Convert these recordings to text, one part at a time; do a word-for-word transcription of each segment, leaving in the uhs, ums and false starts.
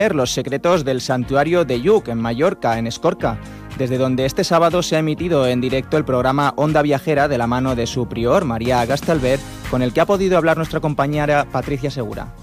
Los secretos del santuario de Lluc, en Mallorca, en Escorca, desde donde este sábado se ha emitido en directo el programa Onda Viajera de la mano de su prior, María Gastalver, con el que ha podido hablar nuestra compañera Patricia Segura.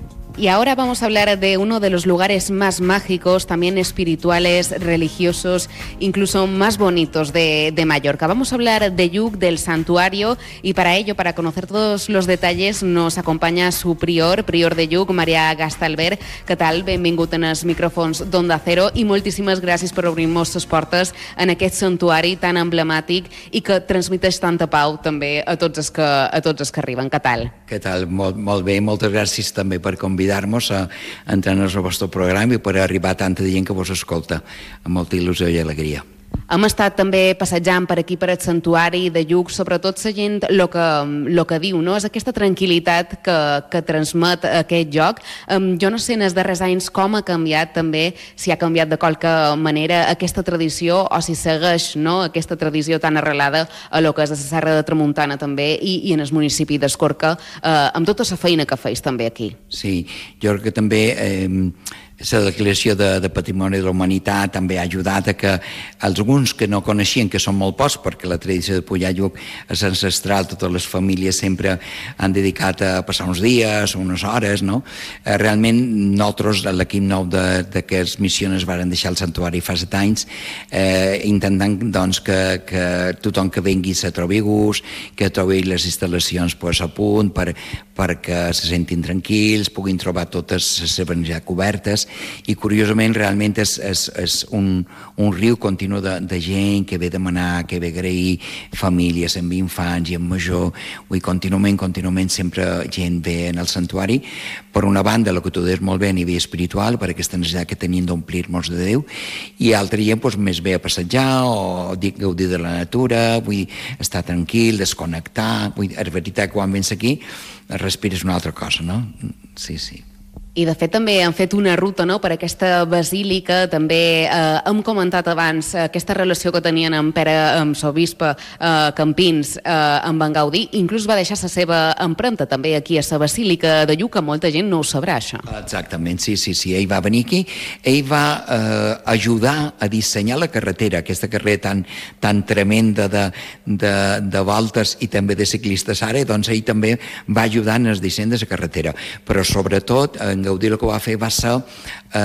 Y ahora vamos a hablar de uno de los lugares más mágicos, también espirituales, religiosos, incluso más bonitos de, de Mallorca. Vamos a hablar de Lluc, del santuario, y para ello, para conocer todos los detalles, nos acompaña su prior, prior de Lluc, María Gastalver. Què tal? Benvingut en els micròfons d'Onda Cero i moltíssimes gràcies per obrir-nos les portes en aquest santuari tan emblemàtic i que transmeteix tanta pau també a tots els que, a tots els que arriben. Què tal? Què tal? Molt, molt bé, moltes gràcies també per convidar-nos a entrar en el vostre programa i per arribar a tanta gent que vos escolta amb molta il·lusió i alegria. Hem estat també passejant per aquí, per el santuari de Lluc, sobretot la gent el que, lo que diu, no? És aquesta tranquil·litat que, que transmet aquest lloc. Um, jo no sé en els darrers anys com ha canviat també, si ha canviat de qualque manera aquesta tradició o si segueix, no?, aquesta tradició tan arrelada a lo que és la Serra de Tramuntana també i, i en el municipi d'Escorca, uh, amb tota la feina que feis també aquí. Sí, jo crec que també eh, la declaració de, de Patrimoni de la Humanitat també ha ajudat a que alguns que no coneixien, que són molt pocs, perquè la tradició de pujar a Lluc és ancestral, totes les famílies sempre han dedicat a passar uns dies o unes hores, no? Eh, realment nosaltres, l'equip nou d'aquestes missions varen deixar el santuari fa set anys, eh, intentant doncs, que, que tothom que vengui se trobi a gust, que trobi les instal·lacions pues, a punt per, perquè se sentin tranquils, puguin trobar totes les seves ja cobertes. I curiosament realment és, és, és un, un riu continu de, de gent que ve a demanar, que ve a agrair, famílies amb infants i amb major, vull contínuament, contínuament sempre gent ve en el santuari, per una banda, el que tu deies molt bé a nivell espiritual, per aquesta necessitat que tenim d'omplir-nos de Déu, i altra gent doncs, més ve a passejar o gaudir de la natura, vull estar tranquil, desconnectar, vull, és veritat que quan vens aquí respires una altra cosa, no? Sí, sí. I de fet també han fet una ruta, no?, per aquesta basílica, també eh, hem comentat abans eh, aquesta relació que tenien amb Pere, amb Sobispe eh, Campins, eh, amb en Gaudí, inclús va deixar la seva empremta també aquí a la basílica de Lluc, que molta gent no ho sabrà, això. Exactament, sí, sí, sí, ell va venir aquí, ell va eh, ajudar a dissenyar la carretera, aquesta carretera tan, tan tremenda de, de, de voltes i també de ciclistes ara, doncs ell també va ajudar en el disseny de la carretera, però sobretot en Gaudí el que va fer va ser eh,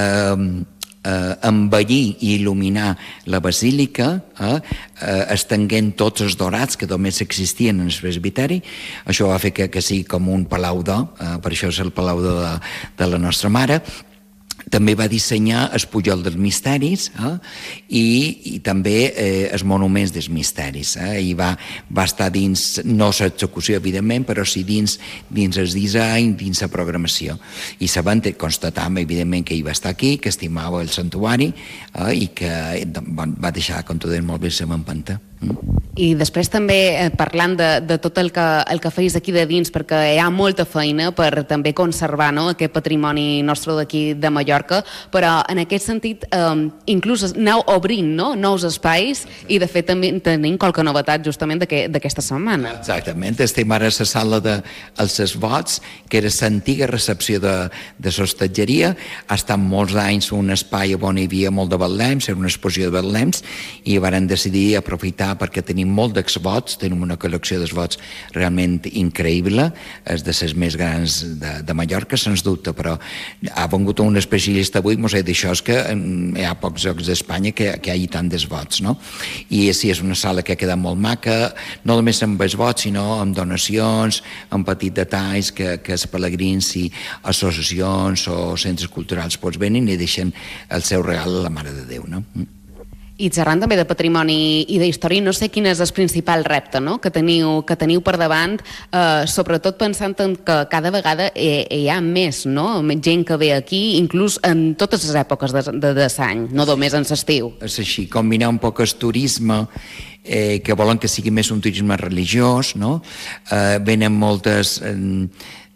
eh, embellir i il·luminar la basílica, eh, eh, estenguent tots els dorats que només existien en el presbiteri. Això va fer que, que sigui com un palau d'or, eh, per això és el palau de, de la nostra mare. També va dissenyar el Pujol dels Misteris eh? I, i també eh, els monuments dels misteris. Eh? I va, va estar dins, no l'execució evidentment, però sí dins, dins el disseny, dins la programació. I sabent, constatàvem evidentment que ell va estar aquí, que estimava el santuari eh? I que va deixar, com tu deies molt bé, la seva empenta. Mm. I després també eh, parlant de, de tot el que, el que feis aquí de dins, perquè hi ha molta feina per també conservar, no?, aquest patrimoni nostre d'aquí de Mallorca, però en aquest sentit eh, inclús aneu obrint, no?, nous espais i de fet també tenim qualque novetat justament d'aquesta setmana. Exactament, estem ara a la sala dels esvots, que era l'antiga recepció de, de l'hostatgeria, ha estat molts anys un espai on hi havia molt de betlems, era una exposició de betlems, i varen decidir aprofitar perquè tenim molt d'exvots, tenim una col·lecció d'exvots realment increïble, és de les més grans de, de Mallorca, sens dubte, però ha vengut un especialista avui, mos ha dit això, és que hi ha pocs llocs d'Espanya que, que hi hagi tant d'exvots, no? I sí, és una sala que ha quedat molt maca, no només amb exvots, sinó amb donacions, amb petits detalls que, que els pelegrins i associacions o centres culturals doncs venen i deixen el seu regal a la Mare de Déu, no? I xerrant també de patrimoni i d'història, no sé quin és el principal repte, no?, que teniu, que teniu per davant, eh, sobretot pensant en que cada vegada hi, hi ha més, no?, gent que ve aquí, inclús en totes les èpoques de, de, de l'any, no només en l'estiu. És així, combinar un poc el turisme, eh, que volen que sigui més un turisme religiós, no? Eh, venen moltes... Eh,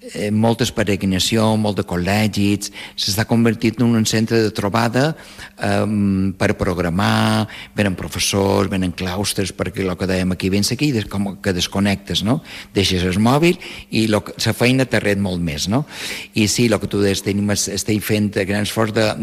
eh, moltes peregrinacions, molt de col·legis, s'està convertint en un centre de trobada eh, per programar, venen professors, venen claustres, perquè el que dèiem aquí, vens aquí, com que desconnectes, no? Deixes el mòbil i la feina t'ha ret molt més, no? I sí, el que tu deies, tenim, estem fent grans esforç de,